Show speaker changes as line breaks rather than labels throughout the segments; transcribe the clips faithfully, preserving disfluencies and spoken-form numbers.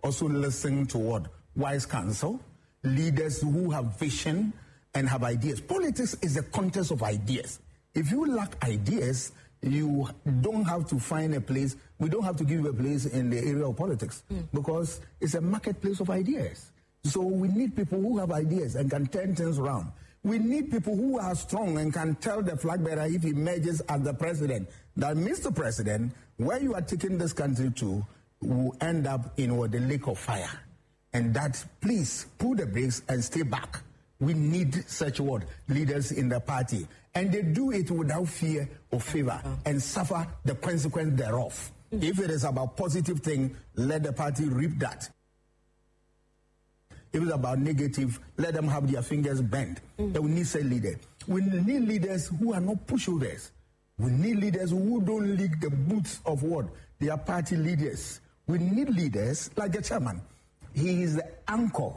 also listen to what? Wise counsel, leaders who have vision and have ideas. Politics is a contest of ideas. If you lack ideas, you don't have to find a place. We don't have to give you a place in the area of politics mm. because it's a marketplace of ideas. So we need people who have ideas and can turn things around. We need people who are strong and can tell the flag bearer if he emerges as the president that, Mister President, where you are taking this country to will end up in what, the lake of fire. And that, please, pull the brakes and stay back. We need such what leaders in the party. And they do it without fear or favor and suffer the consequence thereof. Mm-hmm. If it is about positive thing, let the party reap that. If it's about negative, let them have their fingers bent. Mm-hmm. We need such leaders. We need leaders who are not pushovers. We need leaders who don't lick the boots of what? Their party leaders. We need leaders like the chairman. He is the anchor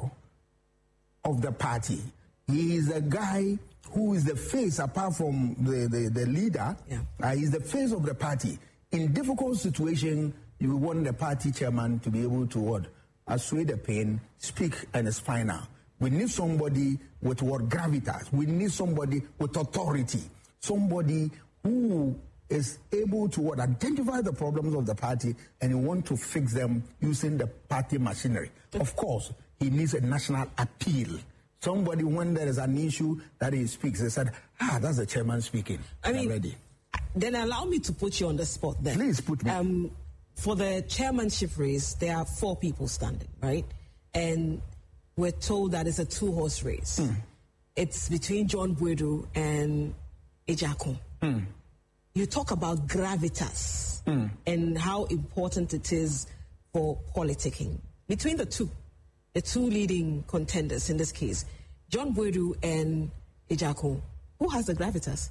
of the party. He is a guy who is the face, apart from the, the, the leader. Yeah. Uh, he's the face of the party. In difficult situation, you want the party chairman to be able to what? Assuage the pain, speak, and it's final. We need somebody with what? Gravitas. We need somebody with authority. Somebody who is able to what? Identify the problems of the party and want to fix them using the party machinery. Of course, he needs a national appeal. Somebody, when there is an issue that he speaks, they said, ah, that's the chairman speaking.
I mean,
ready.
Then allow me to put you on the spot then.
Please put me.
Um, for the chairmanship race, there are four people standing, right? And we're told that it's a two-horse race. Mm. It's between John Boadu and Ejaku. Mm. You talk about gravitas mm. and how important it is for politicking. Between the two, the two leading contenders in this case, John Boadu and Ejaku, who has the gravitas?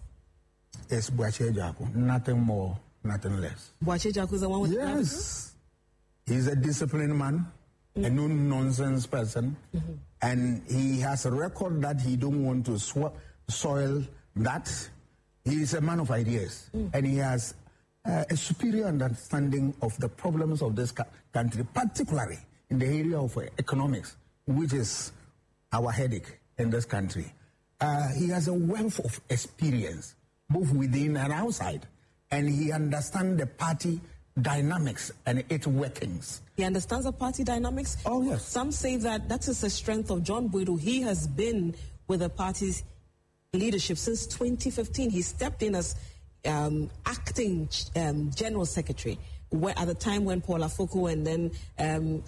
It's Boakye Ejaku, nothing more, nothing less.
Boakye Ejaku is the one with
yes.
the gravitas? Yes.
He's a disciplined man, mm. a no-nonsense person, mm-hmm. and he has a record that he don't want to sw- soil that. He is a man of ideas, mm. and he has uh, a superior understanding of the problems of this ca- country, particularly in the area of uh, economics, which is our headache in this country. Uh, he has a wealth of experience, both within and outside, and he understands the party dynamics and its workings.
He understands the party dynamics?
Oh, yes.
Some say that that is the strength of John Boadu. He has been with the party's leadership since twenty fifteen. He stepped in as um, acting um, general secretary where, at the time when Paul Afoko and then um,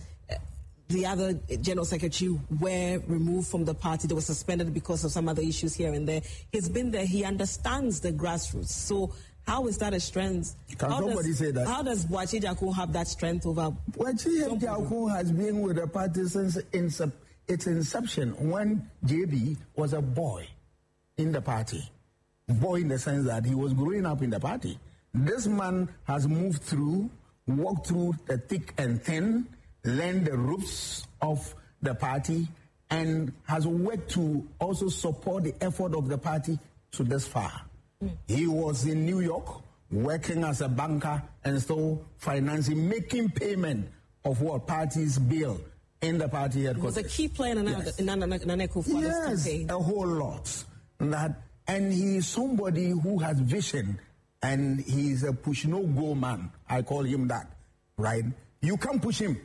the other general secretary were removed from the party. They were suspended because of some other issues here and there. He's been there. He understands the grassroots. So how is that a strength?
Can
how
somebody
does,
say that?
How does Boakye Ejaku have that strength over?
Boakye Ejaku has been with the party since its inception, when J B was a boy in the party. Boy in the sense that he was growing up in the party. This man has moved through, walked through the thick and thin, learned the ropes of the party, and has worked to also support the effort of the party to this far. Mm. He was in New York working as a banker and still financing, making payment of what party's bill in the party headquarters.
He was a key player in
yes.
Nana Akufo-Addo's
yes,
campaign.
a whole lot. That, and he is somebody who has vision, and he's a push-no-go man. I call him that, right? You can't push him.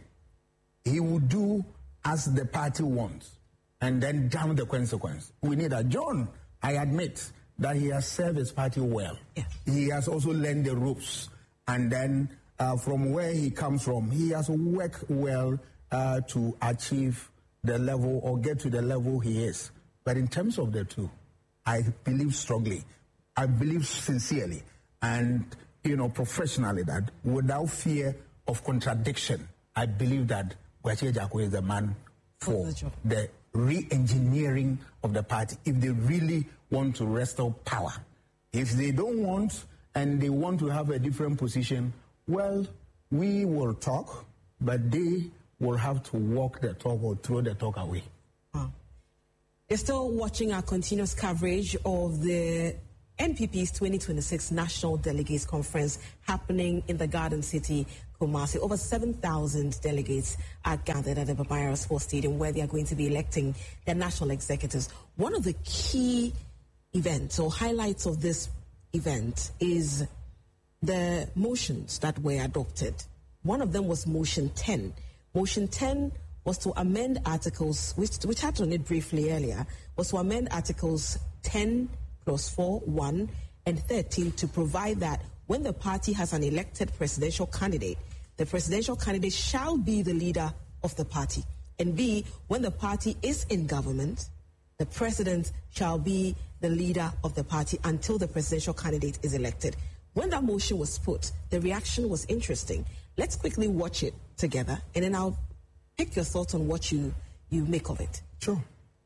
He will do as the party wants, and then down the consequence. We need a John. I admit that he has served his party well. Yeah. He has also learned the ropes, and then uh, from where he comes from, he has worked well uh, to achieve the level or get to the level he is. But in terms of the two, I believe strongly, I believe sincerely, and you know professionally that without fear of contradiction, I believe that Boakye Ejaku is the man for the, the re-engineering of the party if they really want to restore power. If they don't want and they want to have a different position, well, we will talk, but they will have to walk the talk or throw the talk away.
Wow. You're still watching our continuous coverage of the N P P's twenty twenty-six National Delegates Conference happening in the Garden City Kumasi. Over seven thousand delegates are gathered at the Bamara Sports Stadium where they are going to be electing their national executives. One of the key events or highlights of this event is the motions that were adopted. One of them was Motion ten. Motion ten was to amend articles, which we touched on it briefly earlier, was to amend articles ten plus four, one, and thirteen to provide that when the party has an elected presidential candidate, the presidential candidate shall be the leader of the party. And B, when the party is in government, the president shall be the leader of the party until the presidential candidate is elected. When that motion was put, the reaction was interesting. Let's quickly watch it together, and then I'll pick your thoughts on what you, you make of it.
Sure.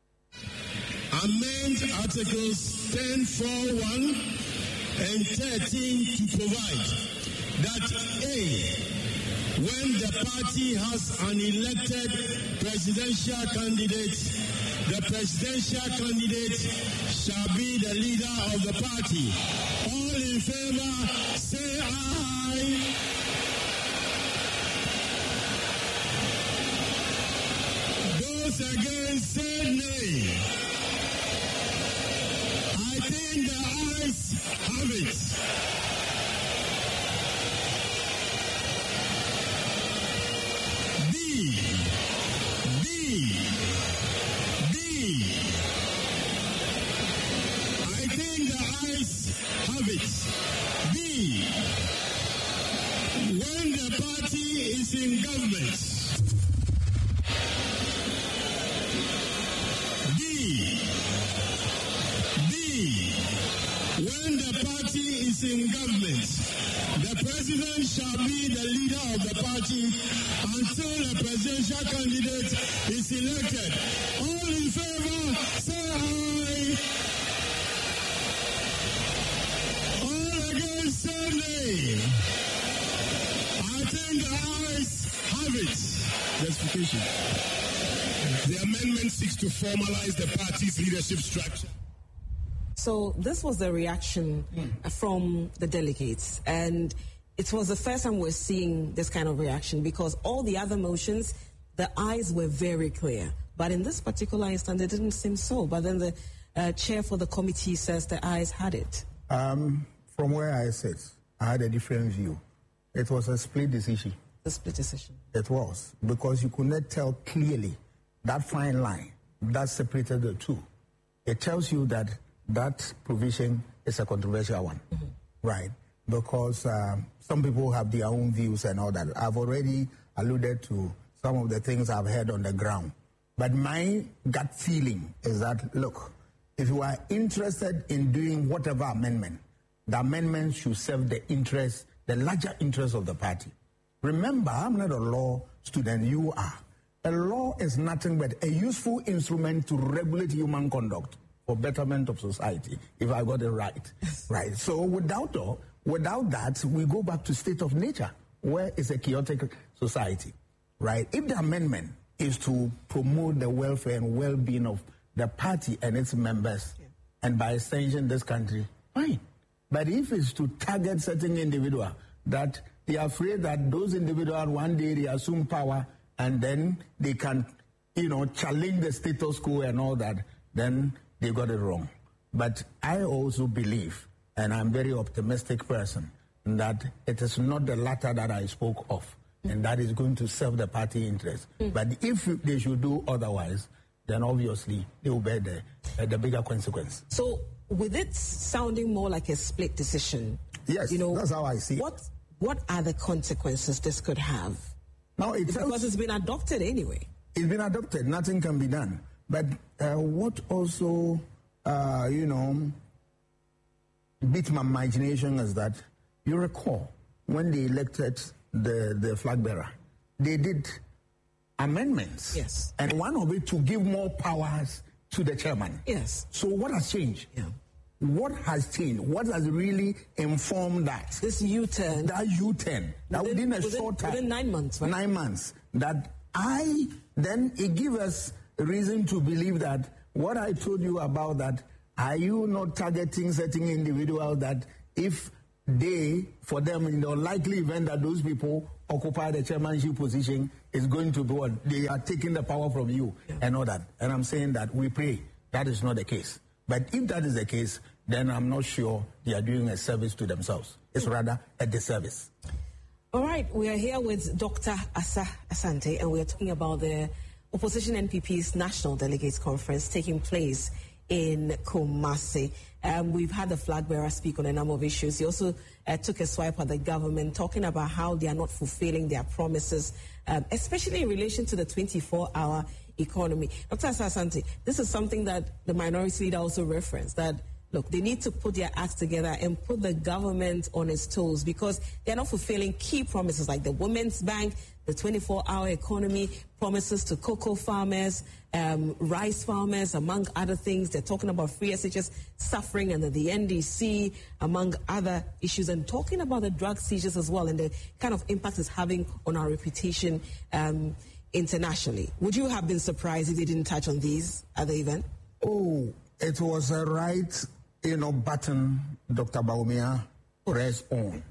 Amend Articles ten four one and thirteen to provide that A, when the party has an elected presidential candidate, the presidential candidate shall be the leader of the party. All in favor, say aye. Those against, say nay. I think the ayes have it. B, B, B. I think the ayes have it. B, when the party is in government. When the party is in government, the president shall be the leader of the party until the presidential candidate is elected. All in favor, say aye. All against, say nay. I think the ayes have it. Justification. The amendment seeks to formalize the party's leadership structure.
So this was the reaction mm. from the delegates, and it was the first time we're seeing this kind of reaction because all the other motions, the ayes were very clear. But in this particular instance, it didn't seem so. But then the uh, chair for the committee says the ayes had it.
Um, from where I sit, I had a different view. It was a split decision.
The split decision.
It was, because you could not tell clearly that fine line that separated the two. It tells you that that provision is a controversial one, mm-hmm. right? Because um, some people have their own views and all that. I've already alluded to some of the things I've heard on the ground. But my gut feeling is that, look, if you are interested in doing whatever amendment, the amendment should serve the interest, the larger interest of the party. Remember, I'm not a law student, you are. A law is nothing but a useful instrument to regulate human conduct for betterment of society, if I got it right. Right. So without uh, without that, we go back to state of nature, where it's a chaotic society. Right. If the amendment is to promote the welfare and well-being of the party and its members, yeah. and by extension this country, fine. But if it's to target certain individual that they are afraid that those individuals one day they assume power and then they can, you know, challenge the status quo and all that, then they got it wrong. But I also believe, and I'm a very optimistic person, that it is not the latter that I spoke of, mm. and that is going to serve the party interest. Mm. But if they should do otherwise, then obviously they will bear the, uh, the bigger consequence.
So with it sounding more like a split decision,
yes,
you know,
that's how I see
what,
it.
What are the consequences this could have?
Now, it
because
tells,
it's been adopted anyway.
It's been adopted. Nothing can be done. But uh, what also, uh, you know, beat my imagination is that you recall when they elected the, the flag bearer, they did amendments.
Yes.
And one of it to give more powers to the chairman.
Yes.
So what has changed?
Yeah.
What has changed? What has really informed that?
This U-turn.
That U-turn. That within, within a
within,
short time.
Within nine months, right?
Nine months. That I, then it gives us reason to believe that what I told you about that, are you not targeting certain individuals that if they, for them, in the unlikely event that those people occupy the chairmanship position, is going to be what? They are taking the power from you yeah. and all that. And I'm saying that we pray that is not the case. But if that is the case, then I'm not sure they are doing a service to themselves. It's mm. rather a disservice.
All right, we are here with Doctor Asa Asante, and we are talking about the Opposition N P P's National Delegates Conference taking place in Kumasi. Um, we've had the flag bearer speak on a number of issues. He also uh, took a swipe at the government, talking about how they are not fulfilling their promises, um, especially in relation to the twenty-four hour economy. Doctor Asa Asante, this is something that the minority leader also referenced, that look, they need to put their acts together and put the government on its toes, because they're not fulfilling key promises like the Women's Bank, the twenty-four hour economy, promises to cocoa farmers, um, rice farmers, among other things. They're talking about free S H S suffering under the N D C, among other issues, and talking about the drug seizures as well and the kind of impact it's having on our reputation um, internationally. Would you have been surprised if they didn't touch on these at the event?
Oh, it was a right, you know, button Doctor Bawumia pressed on.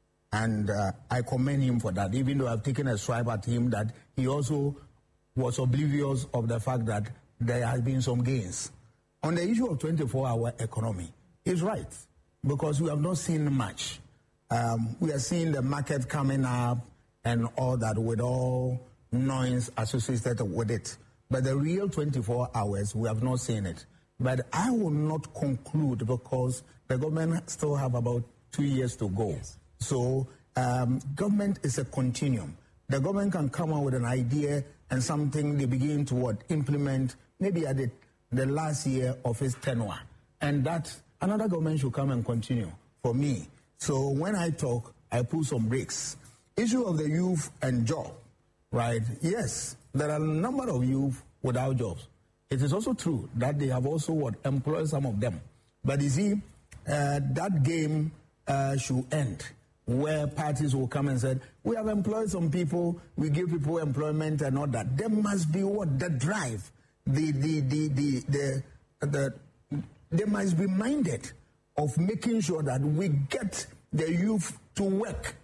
And uh, I commend him for that, even though I've taken a swipe at him, that he also was oblivious of the fact that there has been some gains. On the issue of twenty-four hour economy, he's right, because we have not seen much. Um, we are seeing the market coming up and all that with all noise associated with it. But the real twenty-four hours, we have not seen it. But I will not conclude, because the government still have about two years to go. Yes. So um, government is a continuum. The government can come out with an idea and something they begin to what, implement maybe at the, the last year of its tenure. And that another government should come and continue for me. So when I talk, I pull some brakes. Issue of the youth and job, right? Yes, there are a number of youth without jobs. It is also true that they have also what, employed some of them. But you see, uh, that game uh, should end, where parties will come and say, we have employed some people, we give people employment and all that. There must be what? The drive. The, the, the, the, the, the, they must be minded of making sure that we get the youth to work,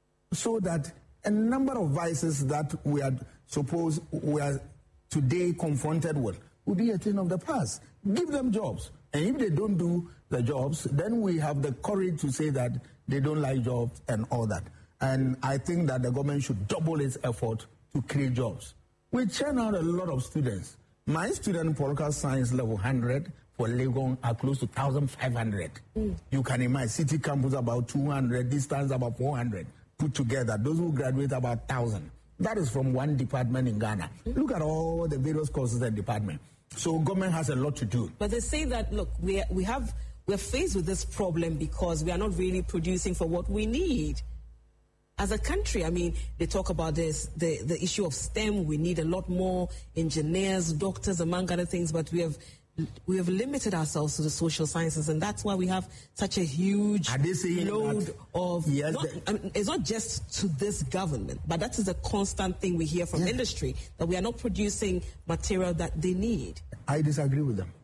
so that a number of vices that we are supposed we are today confronted with will be a thing of the past. Give them jobs. And if they don't do the jobs, then we have the courage to say that they don't like jobs and all that. And I think that the government should double its effort to create jobs. We churn out a lot of students. My student political science level one hundred for Legon are close to one thousand five hundred. Mm. You can imagine, city campus about two hundred, distance about four hundred. Put together, those who graduate about one thousand. That is from one department in Ghana. Mm. Look at all the various courses and departments. So government has a lot to do.
But they say that, look, we we have we're faced with this problem because we are not really producing for what we need as a country. I mean, they talk about this, the, the issue of STEM. We need a lot more engineers, doctors, among other things, but we have we have limited ourselves to the social sciences, and that's why we have such a huge load of...
Yes,
not, I mean, it's not just to this government, but that is a constant thing we hear from
yeah.
industry, that we are not producing material that they need.
I disagree with them.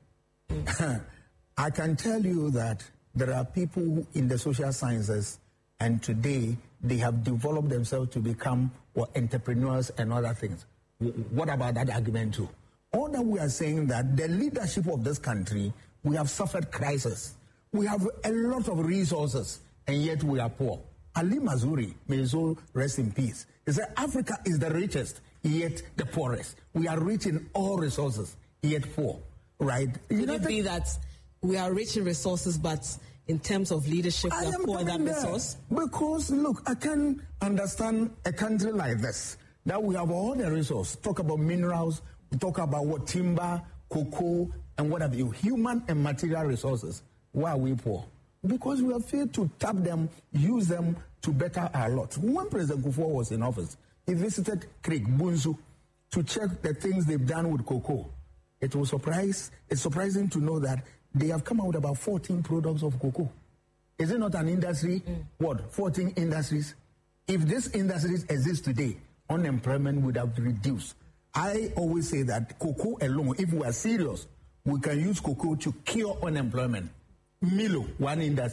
Mm. I can tell you that there are people in the social sciences, and today they have developed themselves to become well, entrepreneurs and other things. What about that argument too? All that we are saying that the leadership of this country, we have suffered crisis. We have a lot of resources, and yet we are poor. Ali Mazuri, may his soul rest in peace, he said Africa is the richest, yet the poorest. We are rich in all resources, yet poor, right?
Could it be that we are rich in resources, but in terms of leadership, we are poor in that resource?
Because, look, I can understand a country like this, that we have all the resources. Talk about minerals, we talk about what timber, cocoa, and what have you, human and material resources. Why are we poor? Because we have failed to tap them, use them to better our lot. When President Kufuor was in office, he visited Creek, Bunzu, to check the things they've done with cocoa. It was surprise, it's surprising to know that they have come out with about fourteen products of cocoa. Is it not an industry? Mm. What, fourteen industries? If these industries exist today, unemployment would have reduced. I always say that cocoa alone, if we are serious, we can use cocoa to cure unemployment. Milo, one industry.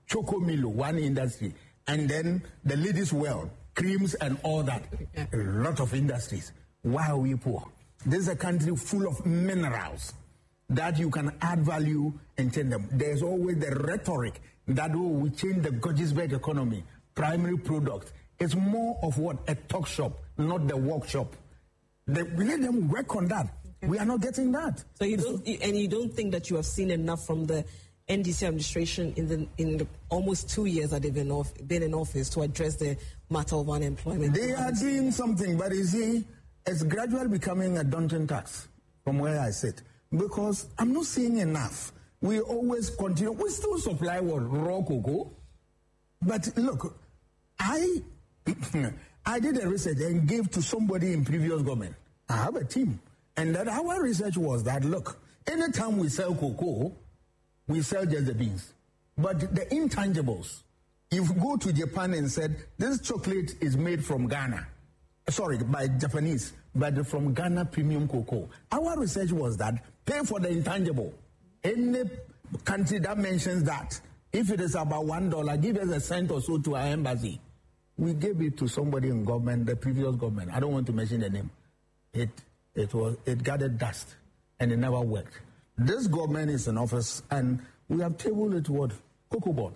Chocomilo, one industry, and then the ladies' wear, creams and all that. A lot of industries. Why are we poor? This is a country full of minerals that you can add value and change them. There's always the rhetoric that oh, we change the Georgesburg economy, primary product. It's more of what? A talk shop, not the workshop. They, we let them work on that. Okay. We are not getting that.
So you don't, and you don't think that you have seen enough from the N D C administration in the in the almost two years that they've been, off, been in office to address the matter of unemployment?
They are doing something, but you see, it's gradually becoming a daunting task from where I sit. Because I'm not seeing enough. We always continue. We still supply what? Raw cocoa. But look, I I did a research and gave to somebody in previous government. I have a team. And that our research was that, look, anytime we sell cocoa, we sell just the beans. But the intangibles, if you go to Japan and said, this chocolate is made from Ghana, sorry, by Japanese, but from Ghana premium cocoa. Our research was that pay for the intangible. Any country that mentions that, if it is about one dollar, give us a cent or so to our embassy. We gave it to somebody in government, the previous government. I don't want to mention the name. It it was it gathered dust and it never worked. This government is in office and we have tabled it what? Cocoa board.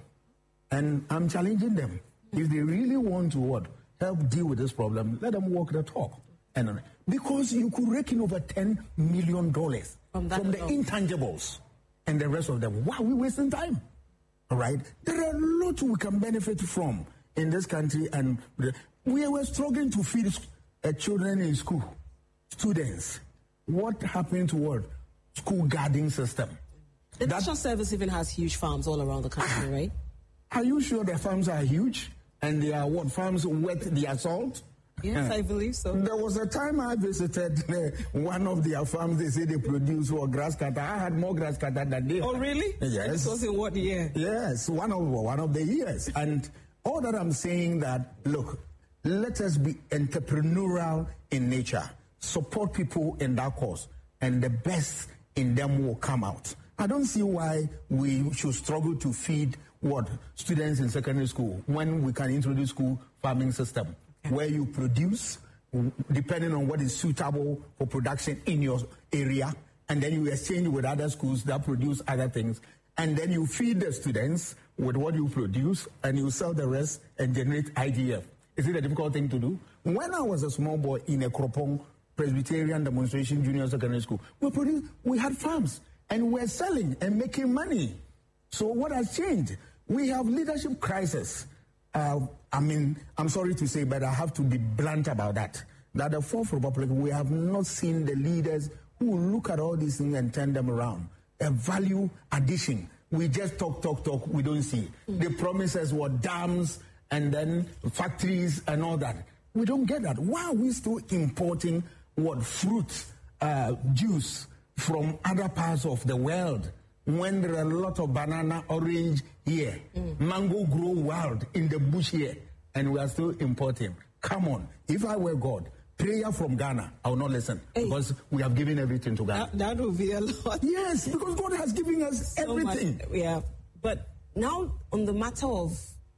And I'm challenging them. If they really want to what? Help deal with this problem, let them walk the talk. And because you could rake in over ten million dollars from, from the intangibles and the rest of them. Why are we wasting time? All right? There are lots we can benefit from in this country, and we were struggling to feed uh, children in school, students. What happened to what? School guarding system.
The that, National Service even has huge farms all around the country, right?
Are you sure the farms are huge? And they are what? Farms worth their salt?
Yes, uh, I believe so.
There was a time I visited uh, one of their farms. They say they produce what, grass cutter. I had more grass cutter than they.
Oh, really?
Yes.
This was in what year?
Yes, one of one of the years. And all that I'm saying that, look, let us be entrepreneurial in nature. Support people in that cause. And the best in them will come out. I don't see why we should struggle to feed what students in secondary school when we can introduce school farming system okay. where you produce depending on what is suitable for production in your area, and then you exchange with other schools that produce other things, and then you feed the students with what you produce and you sell the rest and generate I G F. Is it a difficult thing to do? When I was a small boy in a Kropong Presbyterian Demonstration Junior Secondary School, we produced, we had farms and we're selling and making money. So what has changed? We have leadership crisis. Uh, I mean, I'm sorry to say, but I have to be blunt about that. That the Fourth Republic, we have not seen the leaders who look at all these things and turn them around. A value addition. We just talk, talk, talk. We don't see. Mm. They promise us what dams and then factories and all that. We don't get that. Why are we still importing what fruit, uh, juice from other parts of the world? When there are a lot of banana, orange here, mm. mango grow wild in the bush here, and we are still importing. Come on, if I were God, prayer from Ghana, I will not listen hey. because we have given everything to Ghana.
That, that would be a lot.
Yes, because God has given us so everything.
Much, yeah, but now on the matter of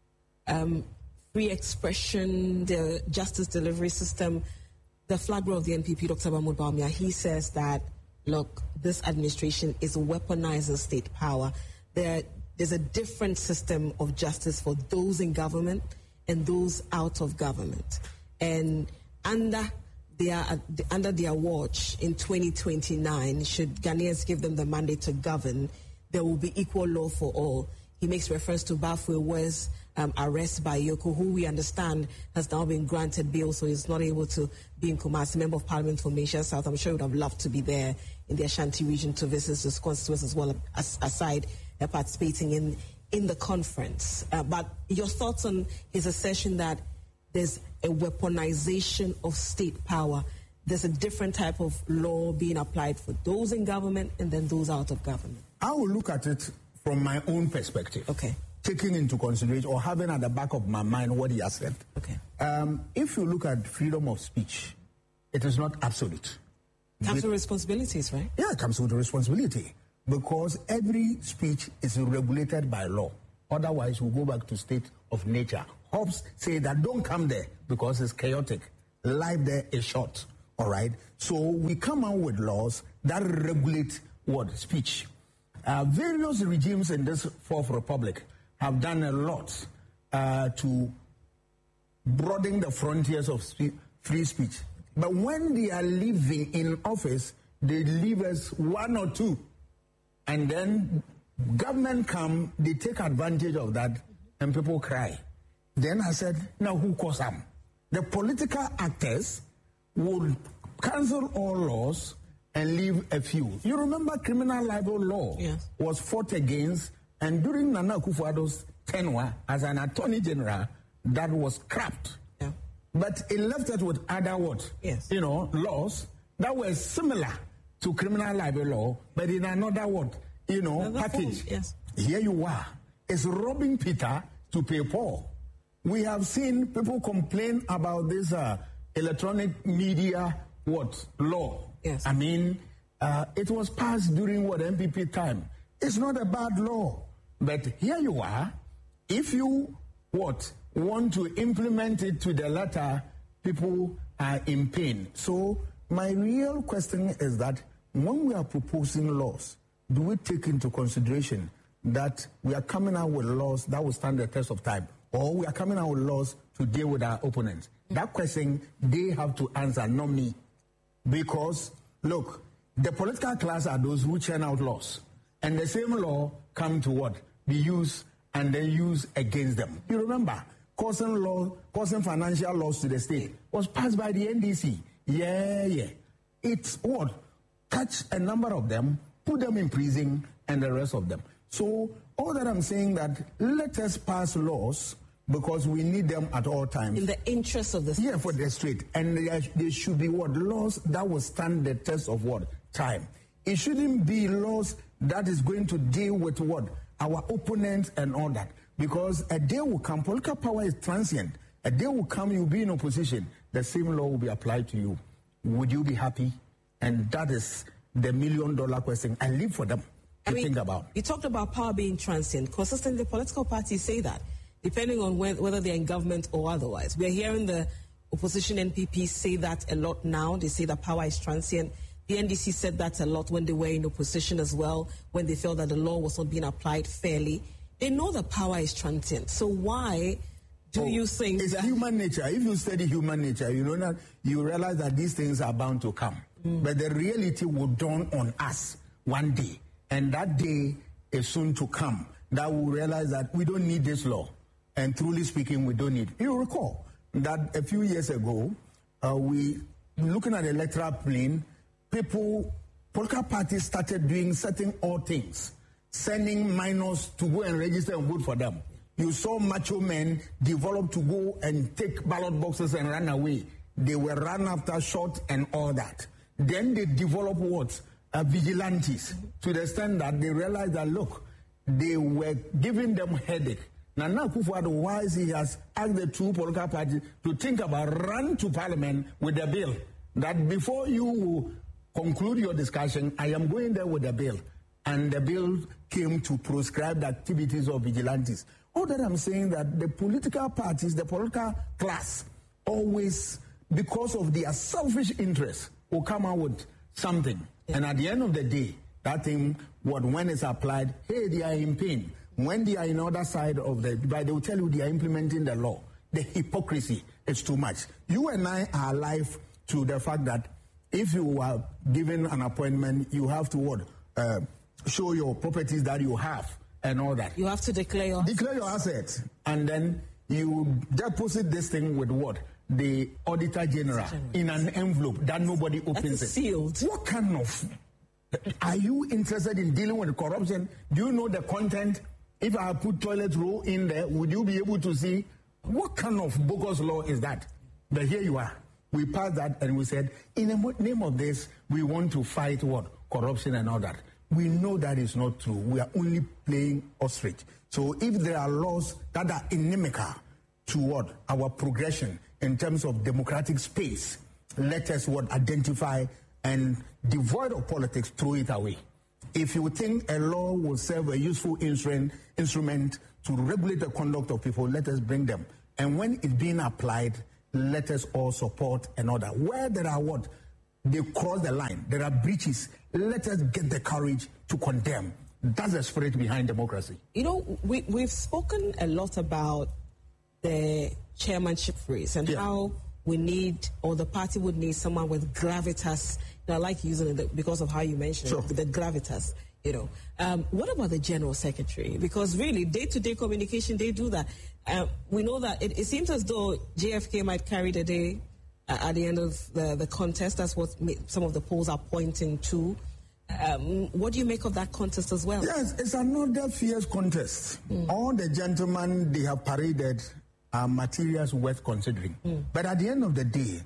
um, free expression, the justice delivery system, the flag bearer of the N P P, Doctor Mahmoud Bawumia, he says that, look, this administration is weaponizing state power. There, there's a different system of justice for those in government and those out of government. And under their, under their watch in twenty twenty-nine, should Ghanaians give them the mandate to govern, there will be equal law for all. He makes reference to Bafwe's um, arrest by Yoko, who we understand has now been granted bail, so he's not able to be in Kumasi, Member of Parliament for Malaysia South. I'm sure he would have loved to be there in the Ashanti region to visit his constituents as well, as, aside uh, participating in, in the conference. Uh, but your thoughts on his assertion that there's a weaponization of state power, there's a different type of law being applied for those in government and then those out of government?
I will look at it from my own perspective.
Okay.
Taking into consideration or having at the back of my mind what he has said.
Okay.
Um, if you look at freedom of speech, it is not absolute.
It comes with responsibilities, right?
Yeah, it comes with responsibility because every speech is regulated by law. Otherwise, we'll go back to state of nature. Hobbes say that don't come there because it's chaotic. Life there is short, all right? So we come out with laws that regulate what? Speech. Uh, various regimes in this Fourth Republic have done a lot uh, to broaden the frontiers of spe- free speech. But when they are living in office, they leave us one or two. And then government come, they take advantage of that, and people cry. Then I said, now who caused them? The political actors would cancel all laws and leave a few. You remember criminal libel law
yes.
was fought against, and during Nana Akufo-Addo's tenure as an attorney general, that was scrapped.
Yeah.
But it left us with other what?
Yes.
You know, laws that were similar to criminal libel law, but in another what? You know,
another
package.
Form, yes.
Here you are. It's robbing Peter to pay Paul. We have seen people complain about this uh, electronic media what law.
Yes.
I mean, uh, it was passed during what M P P time. It's not a bad law, but here you are. If you what want to implement it to the letter, people are in pain. So my real question is that when we are proposing laws, do we take into consideration that we are coming out with laws that will stand the test of time, or we are coming out with laws to deal with our opponents? That question they have to answer, not me. Because, look, the political class are those who churn out laws. And the same law come to what? Be used and then used against them. You remember, causing law, causing financial loss to the state was passed by the N D C. Yeah, yeah. It's what? Catch a number of them, put them in prison, and the rest of them. So all that I'm saying that let us pass laws because we need them at all times.
In the interest of the state.
Yeah, for the state. And there, there should be what? Laws that will stand the test of what? Time. It shouldn't be laws that is going to deal with what? Our opponents and all that. Because a day will come, political power is transient. A day will come, you'll be in opposition. The same law will be applied to you. Would you be happy? And that is the million dollar question. I leave for them to
I mean,
think about.
You talked about power being transient. Consistently, political parties say that, depending on when, whether they're in government or otherwise. We're hearing the opposition N P P say that a lot now. They say that power is transient. The N D C said that a lot when they were in opposition as well, when they felt that the law was not being applied fairly. They know that power is transient. So why do oh, you think
it's
that...
human nature. If you study human nature, you know that you realize that these things are bound to come. Mm. But the reality will dawn on us one day. And that day is soon to come. That we'll realize that we don't need this law. And truly speaking, we don't need it. You recall that a few years ago, uh, we, looking at the electoral plane, people, political parties started doing certain odd things, sending minors to go and register and vote for them. You saw macho men develop to go and take ballot boxes and run away. They were run after, shot, and all that. Then they developed what? Uh, vigilantes, to the extent that they realized that, look, they were giving them headache. Nana Akufo-Addo, wise, he has asked the two political parties to think about run to parliament with a bill. That before you conclude your discussion, I am going there with a bill. And the bill came to proscribe the activities of vigilantes. All that I'm saying that the political parties, the political class, always, because of their selfish interests, will come out with something. Yeah. And at the end of the day, that thing, what when it's applied, hey, they are in pain. When they are in the other side of the, but they will tell you they are implementing the law. The hypocrisy is too much. You and I are alive to the fact that if you are given an appointment, you have to what? Uh, show your properties that you have and all that.
You have to declare your
Declare your assets. And then you deposit this thing with what? The Auditor General in an envelope that nobody opens it.
Sealed.
What kind of... Are you interested in dealing with corruption? Do you know the content? If I put toilet roll in there, would you be able to see? What kind of bogus law is that? But here you are. We passed that and we said, in the name of this, we want to fight what? Corruption and all that. We know that is not true. We are only playing ostrich. So if there are laws that are inimical to what? Our progression in terms of democratic space, let us what? Identify and devoid of politics, throw it away. If you think a law will serve a useful instrument, instrument to regulate the conduct of people, let us bring them. And when it's being applied, let us all support another. Where there are what? They cross the line. There are breaches. Let us get the courage to condemn. That's the spirit behind democracy.
You know, we, we've spoken a lot about the chairmanship race and yeah. how we need, or the party would need someone with gravitas. You know, I like using it because of how you mentioned sure. it, the gravitas. You know, um, what about the general secretary? Because really, day-to-day communication, they do that. Uh, we know that it, it seems as though J F K might carry the day uh, at the end of the, the contest. That's what some of the polls are pointing to. Um, what do you make of that contest as well?
Yes, it's another fierce contest. Mm. All the gentlemen they have paraded are materials worth considering. Mm. But at the end of the day,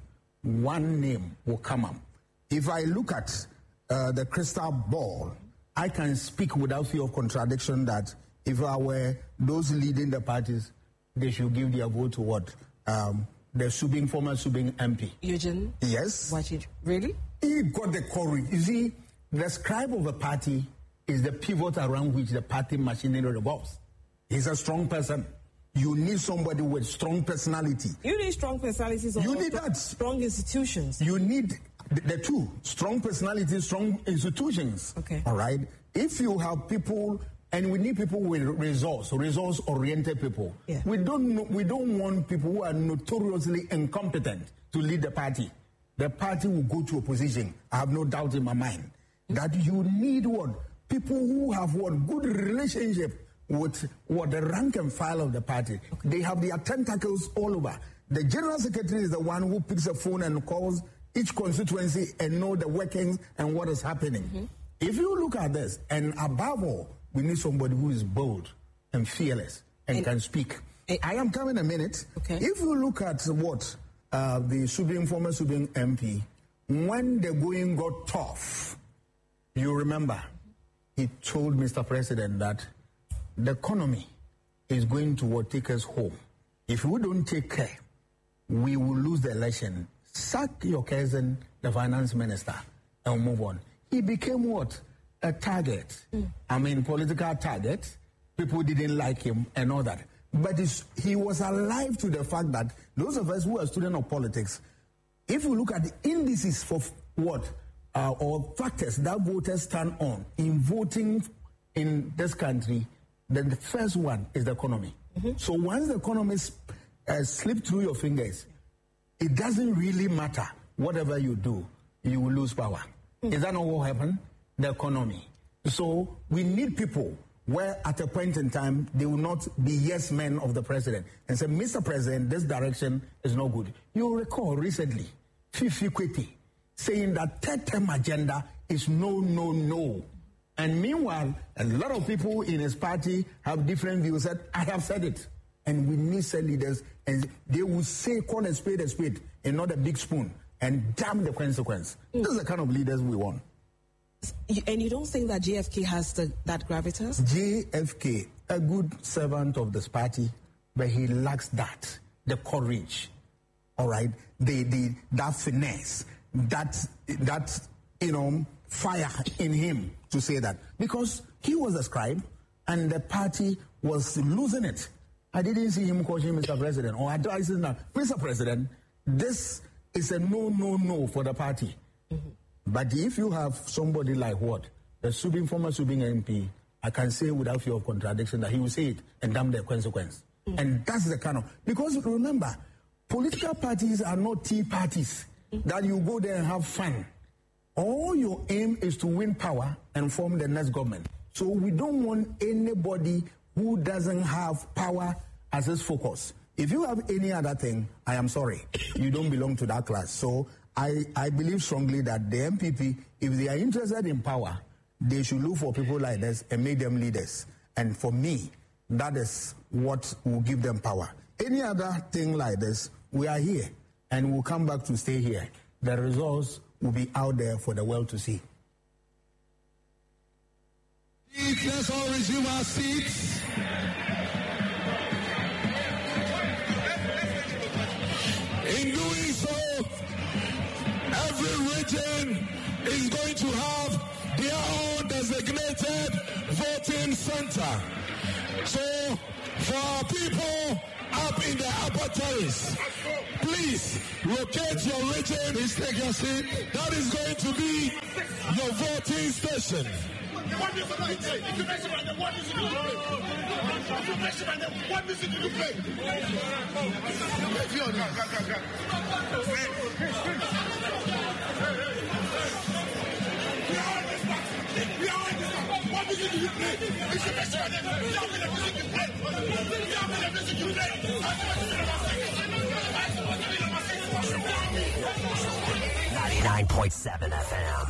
one name will come up. If I look at uh, the crystal ball, I can speak without fear of contradiction that if I were those leading the parties, they should give their vote to what? Um, the Subing, former Subing M P.
Eugene?
Yes.
What, really?
He got the courage. You see, the scribe of a party is the pivot around which the party machinery revolves. He's a strong person. You need somebody with strong personality.
You need strong personalities.
You need that.
Strong institutions.
You need the, the two. Strong personalities, strong institutions.
Okay.
All right? If you have people, and we need people with resource, resource-oriented people.
Yeah.
We don't we don't want people who are notoriously incompetent to lead the party. The party will go to opposition. I have no doubt in my mind that you need what? People who have what? Good relationship with what the rank and file of the party. Okay. They have their tentacles all over. The general secretary is the one who picks a phone and calls each constituency and know the workings and what is happening. Mm-hmm. If you look at this, and above all, we need somebody who is bold and fearless and, and can speak. And, I am coming a minute.
Okay.
If you look at what uh, the Subing, former Subing M P, when the going got tough, you remember, he told Mister President that the economy is going to what, take us home. If we don't take care, we will lose the election. Sack your cousin, the finance minister, and move on. He became what? A target. Mm. I mean, political target. People didn't like him and all that. But he was alive to the fact that those of us who are students of politics, if you look at the indices for what, uh, or factors that voters stand on in voting in this country, then the first one is the economy. Mm-hmm. So once the economy uh, slips through your fingers, it doesn't really matter. Whatever you do, you will lose power. Mm. Is that not what happened? The economy. So we need people where at a point in time, they will not be yes men of the president and say, Mister President, this direction is not good. You recall recently, Fifi Kweti saying that third term agenda is no, no, no. And meanwhile, a lot of people in his party have different views. That I have said it. And we need said leaders, and they will say, call a spade a spade, and not a big spoon, and damn the consequence. Mm. This is the kind of leaders we want.
And you don't think that J F K has the, that gravitas?
J F K, a good servant of this party, but he lacks that, the courage, all right, the, the that finesse, that, that, you know, fire in him to say that. Because he was a scribe, and the party was losing it. I didn't see him calling Mister President or advising that, Mister President, this is a no, no, no for the party. Mm-hmm. But if you have somebody like what? The Subing, former Subing M P, I can say without fear of contradiction that he will say it and damn the consequence. Mm-hmm. And that's the kind of, because remember, political parties are not tea parties mm-hmm. that you go there and have fun. All your aim is to win power and form the next government. So we don't want anybody who doesn't have power as his focus. If you have any other thing, I am sorry. You don't belong to that class. So I, I believe strongly that the M P P, if they are interested in power, they should look for people like this and make them leaders. And for me, that is what will give them power. Any other thing like this, we are here and we'll come back to stay here. The results will be out there for the world to see.
Let's all resume our seats. In doing so, every region is going to have their own designated voting center. So For our people up in the upper terrace, please locate your region. Please take your seat. That is going to be your voting station. What music do you play? If you mention my name, what music do you play? If you mention my name, what music do you play? What music do you play? If you mention my name, tell me the music you play. Tell me the music you play.
ninety-nine point seven F M.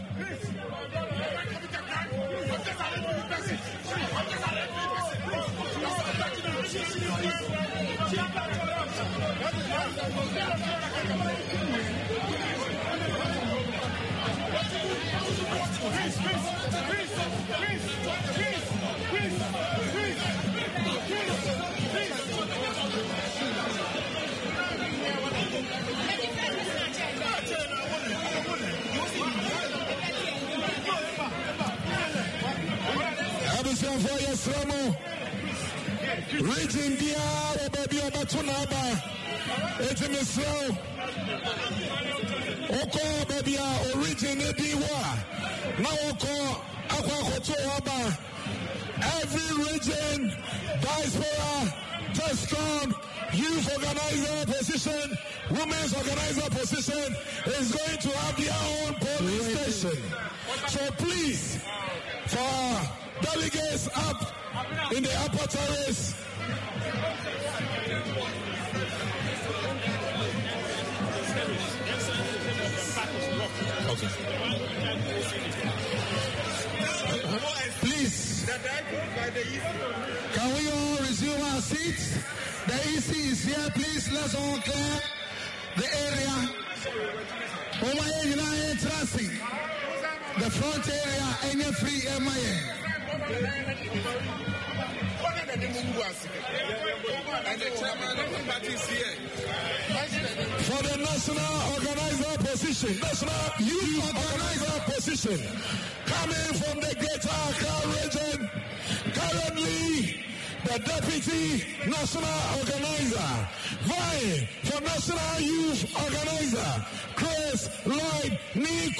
Region Dia, baby, Obatunaba, Etimisro, Oko, baby, origin Diwa, Naoko, Aquacotoaba, every region, diaspora, Tescom, youth organizer position, women's organizer position is going to have their own polling station. So please, for delegates up in the upper terrace, okay. Please, can we all resume our seats? The E C is here. Please, let's all clear the area. The front area, any free M I A. For the national organizer position, national youth organizer position, coming from the Greater Accra region, currently the deputy national organizer, vying for national youth organizer, Chris Lloyd Nico.